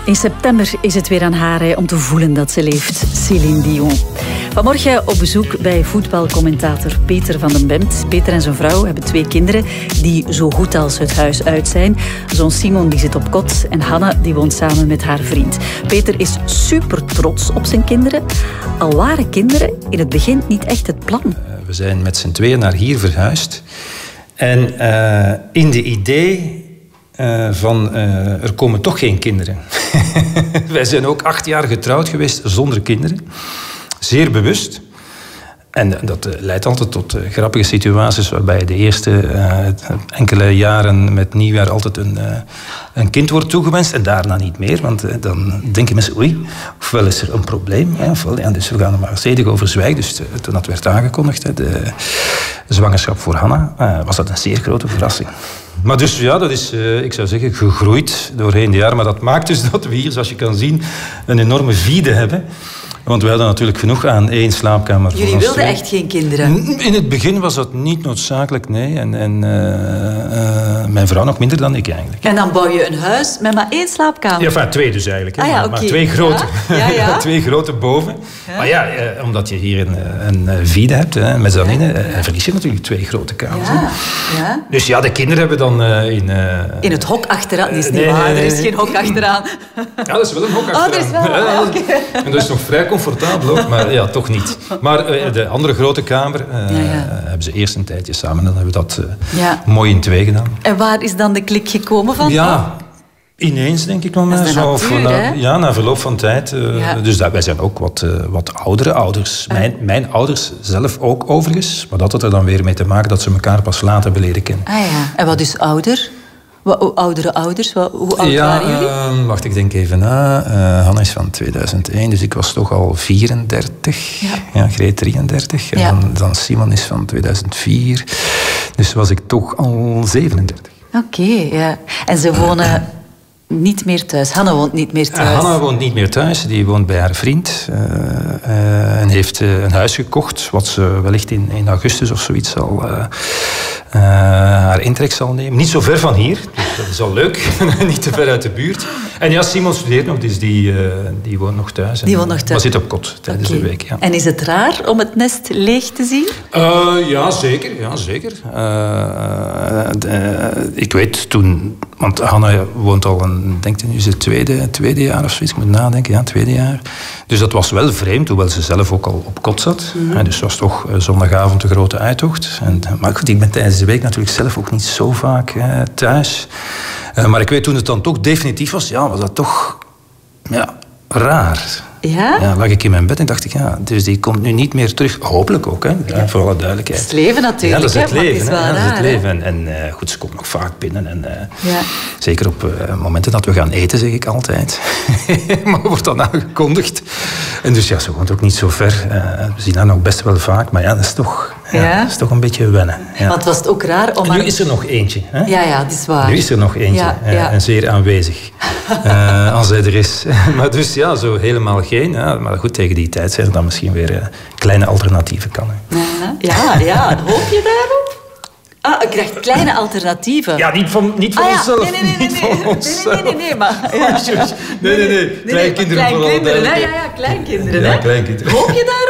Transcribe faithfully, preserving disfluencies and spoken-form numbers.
In september is het weer aan haar om te voelen dat ze leeft. Céline Dion. Vanmorgen op bezoek bij voetbalcommentator Peter van den Bemt. Peter en zijn vrouw hebben twee kinderen die zo goed als het huis uit zijn. Zoon Simon die zit op kot en Hanna die woont samen met haar vriend. Peter is super trots op zijn kinderen. Al waren kinderen in het begin niet echt het plan. We zijn met z'n tweeën naar hier verhuisd. En uh, in de idee uh, van uh, er komen toch geen kinderen. Wij zijn ook acht jaar getrouwd geweest zonder kinderen. Zeer bewust. En dat leidt altijd tot uh, grappige situaties waarbij de eerste uh, enkele jaren met nieuwjaar altijd een, uh, een kind wordt toegewenst en daarna niet meer. Want uh, dan denken mensen, oei, ofwel is er een probleem. Hè, ofwel, ja, dus we gaan er maar zedig over zwijgen. Dus uh, toen dat werd aangekondigd, hè, de zwangerschap voor Hanna, uh, was dat een zeer grote verrassing. Maar dus ja, dat is, uh, ik zou zeggen, gegroeid doorheen de jaren. Maar dat maakt dus dat we hier, zoals je kan zien, een enorme vide hebben. Want we hadden natuurlijk genoeg aan één slaapkamer. Jullie wilden echt geen kinderen? In het begin was dat niet noodzakelijk, nee. En, en uh, uh, mijn vrouw nog minder dan ik eigenlijk. En dan bouw je een huis met maar één slaapkamer? Ja, enfin, twee dus eigenlijk. Hè. Ah, ja, maar, okay. maar twee grote. Ja? Ja, ja. twee grote boven. Ja. Maar ja, uh, omdat je hier een, een vide hebt, hè, met z'n allen, uh, verlies je natuurlijk twee grote kamers. Ja. Ja. Dus ja, de kinderen hebben dan uh, in... Uh, in het hok achteraan? Dat is niet nee, waar, nee, nee, er is geen hok achteraan. Ja, dat is wel een hok achteraan. Oh, er is wel een hok, okay. En dat is nog vrij comfortabel ook, maar ja, toch niet. Maar uh, de andere grote kamer uh, ja, ja. hebben ze eerst een tijdje samen en dan hebben we dat uh, ja. mooi in twee gedaan. En waar is dan de klik gekomen van? Ja, ineens denk ik wel. Dat is de natuur, na, hè? Ja, na verloop van tijd. Uh, ja. Dus dat, wij zijn ook wat, uh, wat oudere ouders. Uh. Mijn, mijn ouders zelf ook overigens. Maar dat had er dan weer mee te maken dat ze elkaar pas later hebben leren kennen. Ah ja, en wat is ouder? Wat, oudere ouders, wat, hoe oud ja, waren jullie? Uh, wacht, ik denk even na. Uh, Hanna is van tweeduizend één, dus ik was toch al vierendertig. Ja, ja Greet drieëndertig. En ja. dan, dan Simon is van tweeduizend vier. Dus was ik toch al zevenendertig. Oké, okay, ja. En ze wonen niet meer thuis. Hanna woont niet meer thuis. Uh, Hanna woont niet meer thuis. Die woont bij haar vriend. Uh, uh, en heeft uh, een huis gekocht, wat ze wellicht in, in augustus of zoiets zal... Uh, Uh, haar intrek zal nemen. Niet zo ver van hier, dus dat is al leuk. Niet te ver uit de buurt. En ja, Simon studeert nog, dus die, uh, die woont nog thuis. Die woont nog thuis. Maar zit op kot tijdens okay. de week. Ja. En is het raar om het nest leeg te zien? Uh, ja, zeker. Ja, zeker. Uh, de, ik weet toen... Want Hanna woont al een... Denk nu is het tweede, tweede jaar of zoiets. Ik moet nadenken. Ja, tweede jaar. Dus dat was wel vreemd, hoewel ze zelf ook al op kot zat. Mm-hmm. Uh, dus het was toch uh, zondagavond een grote uittocht. En, maar goed, ik ben tijdens de week natuurlijk zelf ook niet zo vaak uh, thuis. Uh, maar ik weet toen het dan toch definitief was, ja, was dat toch ja, raar. Ja? Ja, lag ik in mijn bed en dacht ik, ja, dus die komt nu niet meer terug. Hopelijk ook, hè, ja, voor alle duidelijkheid. Het is het leven natuurlijk. Ja, dat is het hè, leven. Het is wel hè, raar, dat is het leven. Hè? En, en uh, goed, ze komt nog vaak binnen. En, uh, ja. Zeker op uh, momenten dat we gaan eten, zeg ik altijd. Maar wordt dan aangekondigd. En dus ja, ze woont ook niet zo ver. Uh, we zien haar nog best wel vaak. Maar ja, dat is toch, ja, ja? Dat is toch een beetje wennen. Ja. Want was het ook raar om... En nu is er nog eentje. Hè? Ja, ja, dat is waar. Nu is er nog eentje. Ja, uh, ja. En zeer aanwezig. uh, als hij er is. Maar dus ja, zo helemaal geen. Ja, maar goed, tegen die tijd zijn er dan misschien weer uh, kleine alternatieven kan. Hè. Ja, ja, hoop je daarop? Ah, ik krijg kleine alternatieven. Ja, niet van, niet van ah, ja. onszelf. Nee, nee, nee, nee, niet nee. van onszelf. nee, nee, nee, nee, maar... Ja. Nee, nee, nee. Kleinkinderen. Kleinkinderen, hè? Ja, ja, kleinkinderen. Ja, kleinkinderen. Hoop je daarop?